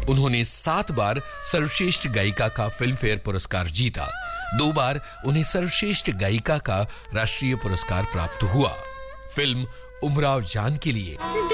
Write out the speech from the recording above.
उन्होंने 7 बार सर्वश्रेष्ठ गायिका का फिल्म फेयर पुरस्कार जीता। 2 बार उन्हें सर्वश्रेष्ठ गायिका का राष्ट्रीय पुरस्कार प्राप्त हुआ। फिल्म उमराव जान के लिए